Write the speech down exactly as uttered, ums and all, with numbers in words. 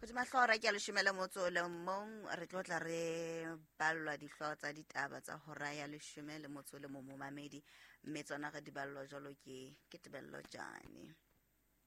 Hodima hlora ke a leshome le motso o le mong re tlo tla re ballwa dihlooho tsa ditaba tsa hora ya leshome le motso o le mong momamedi mme tsona re di ballwa jwalo ke ke Tebello Jane.